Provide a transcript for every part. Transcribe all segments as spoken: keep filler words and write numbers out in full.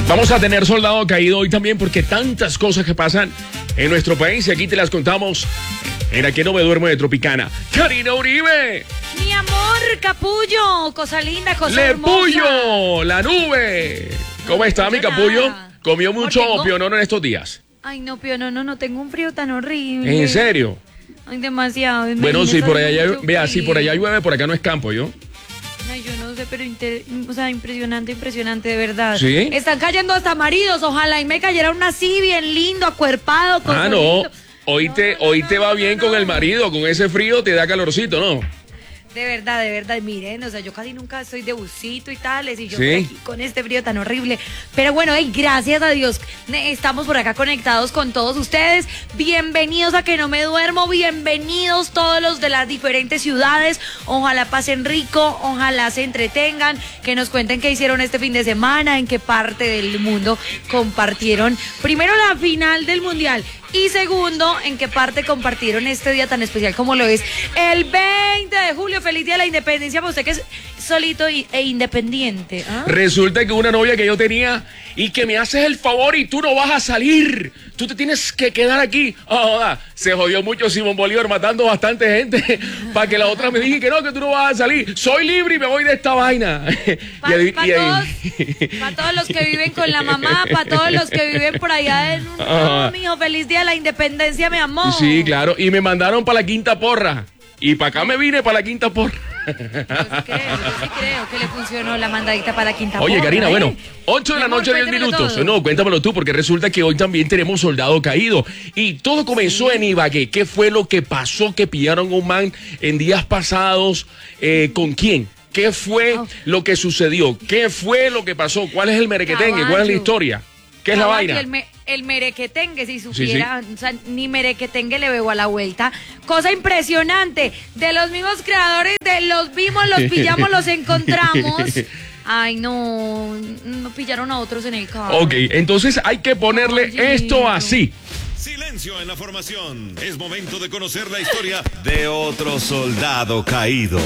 Vamos a tener soldado caído hoy también porque tantas cosas que pasan en nuestro país y aquí te las contamos en Aquí No Me Duermo de Tropicana. Karina Uribe. Mi amor, capullo, cosa linda, cosa Lepullo, hermosa. la nube. ¿Cómo está mi capullo? Nada. ¿Comió mucho Tengo... pionono en estos días? Ay, no, Pío, no, no, no, tengo un frío tan horrible. ¿En serio? Ay, demasiado. Bueno, si por allá, mucho vea, si por allá frío. llueve, por acá no es campo, ¿yo? Ay, yo no sé, pero inter... o sea, impresionante, impresionante, de verdad. ¿Sí? Están cayendo hasta maridos, ojalá y me cayera uno así, bien lindo, acuerpado. Con Ah, no. solito. Hoy te, No, no, hoy no, te va no, bien no, con el no. marido, con ese frío te da calorcito, ¿no? De verdad, de verdad, miren, o sea, yo casi nunca soy de busito y tales, y yo ¿Sí? estoy aquí con este frío tan horrible. Pero bueno, hey, gracias a Dios, ne- estamos por acá conectados con todos ustedes. Bienvenidos a Que No Me Duermo, bienvenidos todos los de las diferentes ciudades. Ojalá pasen rico, ojalá se entretengan, que nos cuenten qué hicieron este fin de semana, en qué parte del mundo compartieron primero la final del Mundial. Y segundo, ¿en qué parte compartieron este día tan especial como lo es el veinte de julio? Feliz Día de la Independencia para usted que es solito y- e independiente. ¿Ah? Resulta que una novia que yo tenía y que me haces el favor y tú no vas a salir. Tú te tienes que quedar aquí. Ah, se jodió mucho Simón Bolívar matando bastante gente para que la otra me dije que no, que tú no vas a salir. Soy libre y me voy de esta vaina. Para Y ahí- y ahí- todos, pa todos los que viven con la mamá, para todos los que viven por allá en un... Ah. No, mijo, feliz Día de la Independencia, mi amor. Sí, claro. Y me mandaron para la quinta porra. Y para acá me vine para la quinta porra. Yo sí creo, yo sí creo que le funcionó la mandadita para la quinta Oye, porra, Karina, ¿eh? bueno, ocho de Mi la amor, noche, diez cuéntemelo minutos. todo. No, cuéntamelo tú, porque resulta que hoy también tenemos soldado caído. Y todo comenzó en Ibagué. ¿Qué fue lo que pasó? Que pillaron a un man en días pasados. Eh, ¿Con quién? ¿Qué fue Oh. lo que sucedió? ¿Qué fue lo que pasó? ¿Cuál es el merequetengue? ¿Cuál es la Caballo. historia? ¿Qué es la Caballo, vaina? El, me, el merequetengue, si supiera, o sea, ni merequetengue le veo a la vuelta. Cosa impresionante, de los mismos creadores, de los vimos, los pillamos, los encontramos. Ay, no, no pillaron a otros en el carro. Ok, entonces hay que ponerle Oye. esto así. Silencio en la formación. Es momento de conocer la historia de otro soldado caído.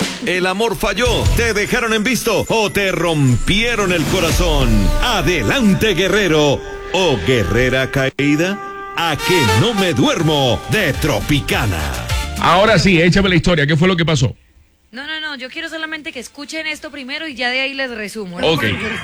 El amor falló, te dejaron en visto o te rompieron el corazón. Adelante, guerrero o guerrera caída. A Que No Me Duermo de Tropicana. Ahora sí, échame la historia. ¿Qué fue lo que pasó? No, no, no, yo quiero solamente que escuchen esto primero y ya de ahí les resumo. ¿no? Ok.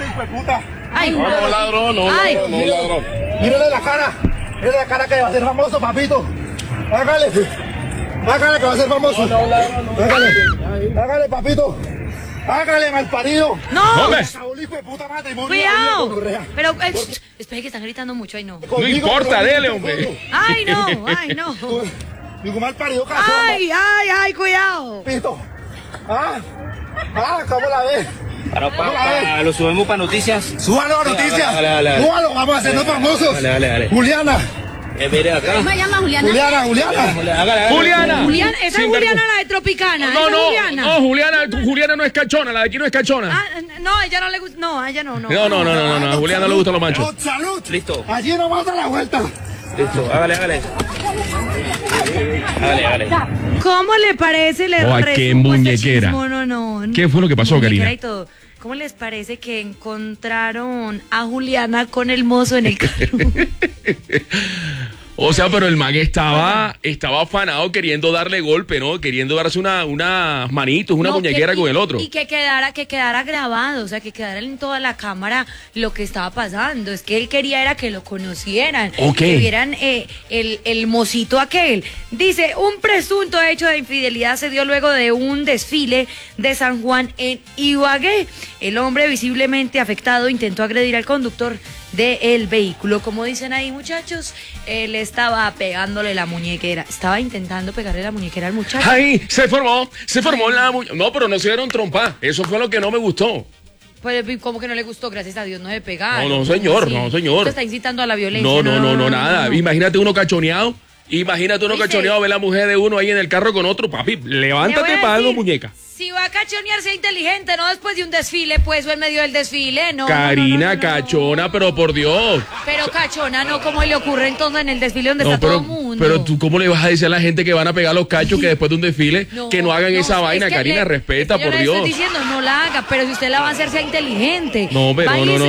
Ay, No, no, ladrón, no, Ay. no, no, ladrón. Mírale la cara, mírale la cara que va a ser famoso, papito. Hágale, hágale que va a ser famoso. Hágale, hágale, papito. Hágale, malparido. no, Hombre, Saúl, hijo de puta matrimonio. cuidado. Pero, eh, sh- espere que están gritando mucho, ay no. no importa, dele, hombre. Ay no, ay no. Digo, malparido, cachón. Ay, ay, ay, cuidado. Papito. Ah, ah, ¿cómo la ves? Para, ¿Cómo la ves? para, lo subimos para noticias. Súbalo a noticias. Dale, dale, dale. Súbalo, vamos a hacernos famosos. Dale, dale, dale. Juliana, Eh, mire acá. me llama Juliana? Juliana, Juliana. Hágale, hágale. Juliana. Juliana, esa es Sin Juliana vergüenza. la de Tropicana. No, esa es no, Juliana. no, Juliana, tu- Juliana no es cachona, la de aquí no es cachona. Ah, no, a ella no le gusta. No, a ella no, no. No, no, no, no, no, no, a Juliana no le gustan los machos. Salud. Listo. Allí no mata la vuelta. Listo, hágale, hágale. Hágale, hágale. ¿Cómo le parece? Le Oh, ay, resumo qué este muñequera. chismo, no, no. ¿Qué fue lo que pasó, Muñequera Karina? y todo. ¿Cómo les parece que encontraron a Juliana con el mozo en el carro? O sea, pero el man estaba, estaba afanado queriendo darle golpe, ¿no? Queriendo darse una, unas manitos, una No, muñequera que- con y- el otro. Y que quedara, que quedara grabado, o sea, que quedara en toda la cámara lo que estaba pasando. Es que él quería era que lo conocieran, Ok. que vieran eh, el, el mocito aquel. Dice, un presunto hecho de infidelidad se dio luego de un desfile de San Juan en Ibagué. El hombre visiblemente afectado intentó agredir al conductor del vehículo. Como dicen ahí, muchachos, él estaba pegándole la muñequera. Estaba intentando pegarle la muñequera al muchacho. Ay, se formó, se formó la mu- No, pero no se dieron trompa. Eso fue lo que no me gustó. Pues, como que no le gustó, gracias a Dios, no de pegar. No, no, señor, no, señor. Usted está incitando a la violencia. No, no, no, no, nada. no. Imagínate uno cachoneado. Imagínate uno Dice- cachoneado, ve la mujer de uno ahí en el carro con otro. Papi, Le voy levántate a para decir, darnos muñeca. Si va a cachonear, sea inteligente, no después de un desfile, pues, o en medio del desfile, no. Karina, no, no, no, no. cachona, pero por Dios. Pero cachona, no, como le ocurre entonces en el desfile donde No, está todo pero, el mundo. pero tú, ¿cómo le vas a decir a la gente que van a pegar los cachos que después de un desfile No, que no hagan no, esa es vaina? que Karina, le- respeta, es que yo por le Dios. estoy diciendo, no la haga, pero si usted la va a hacer, sea inteligente. No, pero Vaya no, y no, se-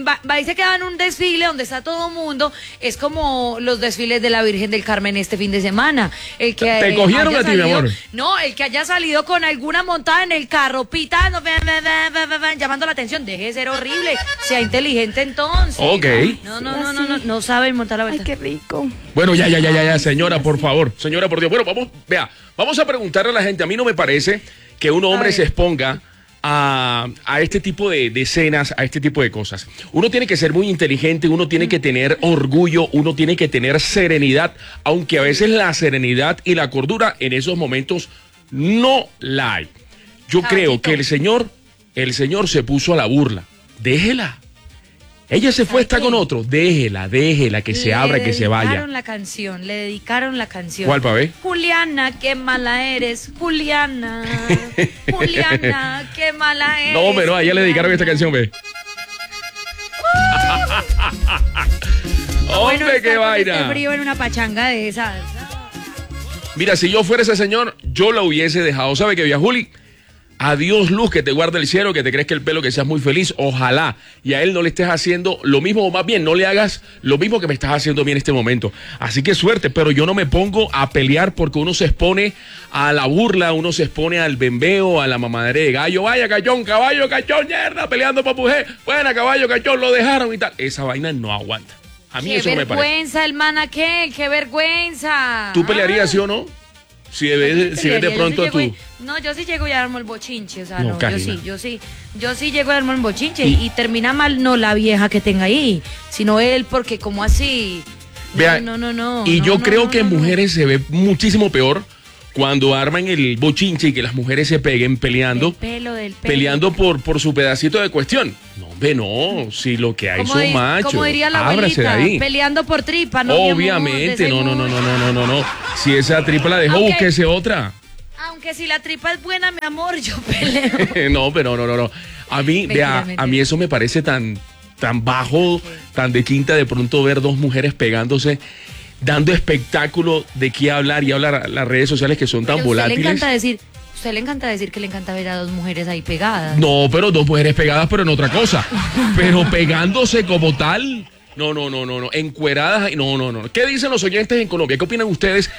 va, va y se queda en un desfile donde está todo el mundo. Es como los desfiles de la Virgen del Carmen este fin de semana. El que Te eh, cogieron haya a ti, mi salido- amor. No, el que haya salido con alguna montada en el carro, pitando, ve, ve, ve, ve, ve, ve, llamando la atención. Deje de ser horrible. Sea inteligente entonces. Ok. No, no, no, no, no, no saben montar la Ay, vuelta. qué rico. Bueno, ya, ya, ya, ya, ya, señora, por favor. Señora, por Dios. Bueno, vamos, vea, vamos a preguntarle a la gente. A mí no me parece que un hombre ver. se exponga a, a este tipo de, de escenas, a este tipo de cosas. Uno tiene que ser muy inteligente, uno tiene que tener orgullo, uno tiene que tener serenidad, aunque a veces la serenidad y la cordura en esos momentos no la hay. Yo creo Caballito. que el señor, el señor se puso a la burla. Déjela. Ella se fue, ¿Sabe está qué? con otro. Déjela, déjela, que se Le abra, que se vaya. dedicaron la canción, le dedicaron la canción. ¿Cuál, pa' ver? Juliana, qué mala eres, Juliana. Juliana, qué mala eres. No, pero a ella le dedicaron esta canción, ve. Bueno, Hombre, estar qué con este vaina. frío en una pachanga de esas. Mira, si yo fuera ese señor, yo la hubiese dejado. ¿Sabe qué, vieja Juli? Adiós, luz, que te guarde el cielo, que te crezca el pelo, que seas muy feliz. Ojalá. Y a él no le estés haciendo lo mismo, o más bien, no le hagas lo mismo que me estás haciendo a mí en este momento. Así que suerte, pero yo no me pongo a pelear porque uno se expone a la burla, uno se expone al bembeo, a la mamadera de gallo. Vaya, cachón, caballo, cachón, mierda, peleando por mujer. Buena, caballo, cachón, lo dejaron y tal. Esa vaina no aguanta. A mí Qué eso no me parece. vergüenza, el man aquel, qué vergüenza. ¿Tú pelearías, sí o no? Si ves, si ves de Yo pronto sí a tú. llego y- no, yo sí llego y armo el bochinche, o sea, No, no, yo Karina. sí, yo sí, yo sí llego y armo el bochinche Y- y, termina mal no la vieja que tenga ahí, sino él, porque como así. No, Vea, no, no, no. Y no, yo no, creo no, que en no, no. mujeres se ve muchísimo peor cuando arman el bochinche y que las mujeres se peguen peleando, Del pelo, del pelo. peleando por, por su pedacito de cuestión. No, hombre, no, si lo que hay Como son di- machos, como diría la ábrase de abuelita, ahí. peleando por tripa, no mi amor, Obviamente, de no, no, no, seguro. no, no, no, no, no. Si esa tripa la dejó, Aunque- búsquese otra. Aunque si la tripa es buena, mi amor, yo peleo. No, pero no, no, no. A mí, Mentira, vea, mentira. a mí eso me parece tan, tan bajo, tan de quinta de pronto ver dos mujeres pegándose, dando espectáculo de qué hablar y hablar las redes sociales que son tan Pero usted le volátiles. encanta decir, usted le encanta decir que le encanta ver a dos mujeres ahí pegadas. No, pero dos mujeres pegadas, pero en otra cosa. Pero pegándose como tal. No, no, no, no, no. Encueradas. No, no, no. ¿Qué dicen los oyentes en Colombia? ¿Qué opinan ustedes